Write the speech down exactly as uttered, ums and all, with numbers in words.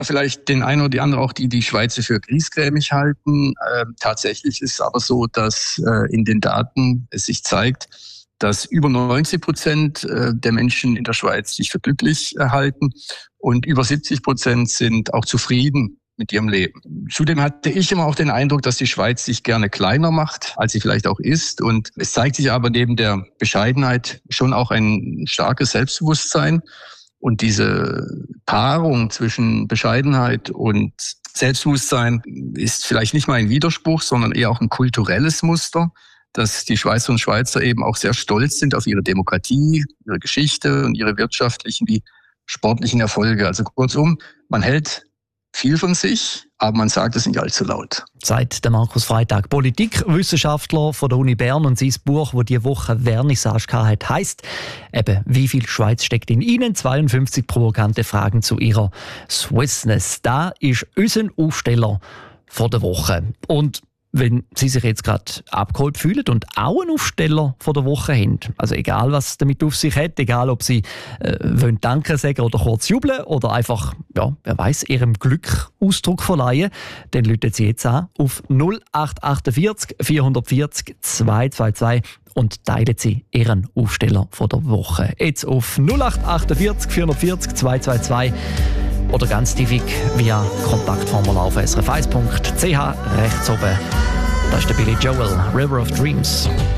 vielleicht den einen oder die andere auch, die die Schweizer für griesgrämig halten. Äh, tatsächlich ist es aber so, dass äh, in den Daten es sich zeigt, dass über neunzig Prozent der Menschen in der Schweiz sich für glücklich halten und über siebzig Prozent sind auch zufrieden mit ihrem Leben. Zudem hatte ich immer auch den Eindruck, dass die Schweiz sich gerne kleiner macht, als sie vielleicht auch ist. Und es zeigt sich aber neben der Bescheidenheit schon auch ein starkes Selbstbewusstsein. Und diese Paarung zwischen Bescheidenheit und Selbstbewusstsein ist vielleicht nicht mal ein Widerspruch, sondern eher auch ein kulturelles Muster, dass die Schweizerinnen und Schweizer eben auch sehr stolz sind auf ihre Demokratie, ihre Geschichte und ihre wirtschaftlichen wie sportlichen Erfolge. Also kurzum, man hält viel von sich, aber man sagt es nicht allzu laut. Sagt der Markus Freitag, Politikwissenschaftler von der Uni Bern, und sein Buch, das diese Woche Vernissage hatte, heisst eben «Wie viel Schweiz steckt in Ihnen?» zweiundfünfzig provokante Fragen zu ihrer Swissness. Da ist unser Aufsteller von der Woche. Und wenn Sie sich jetzt gerade abgeholt fühlen und auch einen Aufsteller von der Woche haben, also egal was damit auf sich hat, egal ob Sie äh, wollen Danke sagen oder kurz jubeln oder einfach, ja, wer weiß, Ihrem Glück Ausdruck verleihen, dann rufen Sie jetzt an auf null acht achtundvierzig vierhundertvierzig zweihundertzweiundzwanzig und teilen Sie Ihren Aufsteller von der Woche. Jetzt auf null acht achtundvierzig vierhundertvierzig zweihundertzweiundzwanzig oder ganz tiefig via Kontaktformular auf s r f eins punkt c h rechts oben. Das ist der Billy Joel, River of Dreams.